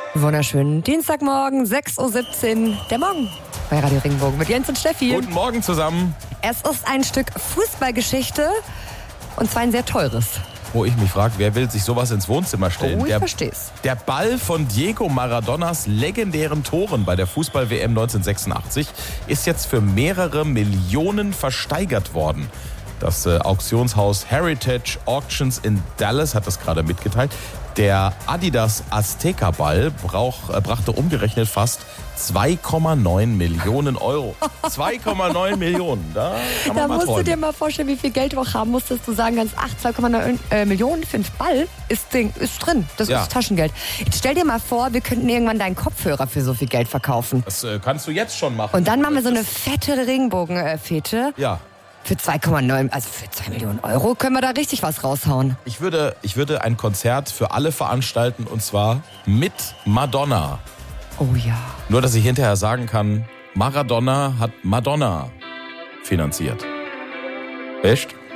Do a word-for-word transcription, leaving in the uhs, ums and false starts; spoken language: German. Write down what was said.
Wunderschönen Dienstagmorgen, sechs Uhr siebzehn, der Morgen bei Radio Regenbogen mit Jens und Steffi. Guten Morgen zusammen. Es ist ein Stück Fußballgeschichte und zwar ein sehr teures. Wo ich mich frage, wer will sich sowas ins Wohnzimmer stellen? Oh, ich der, versteh's. Der Ball von Diego Maradonas legendären Toren bei der Fußball-W M neunzehnhundertsechsundachtzig ist jetzt für mehrere Millionen versteigert worden. Das äh, Auktionshaus Heritage Auctions in Dallas hat das gerade mitgeteilt. Der Adidas Azteca-Ball brauch, äh, brachte umgerechnet fast zwei Komma neun Millionen Euro. zwei Komma neun Millionen, da kann man Da mal musst träumen. du dir mal vorstellen, wie viel Geld du auch haben musst, dass du sagen kannst, ach, zwei Komma neun äh, Millionen für einen Ball ist, Ding, ist drin. Das Ja. ist Taschengeld. Jetzt stell dir mal vor, wir könnten irgendwann deinen Kopfhörer für so viel Geld verkaufen. Das äh, kannst du jetzt schon machen. Und dann machen wir so eine fette Regenbogenfete. Ja. Für zwei Komma neun, also für zwei Millionen Euro können wir da richtig was raushauen. Ich würde, ich würde ein Konzert für alle veranstalten und zwar mit Madonna. Oh ja. Nur, dass ich hinterher sagen kann, Maradona hat Madonna finanziert. Echt?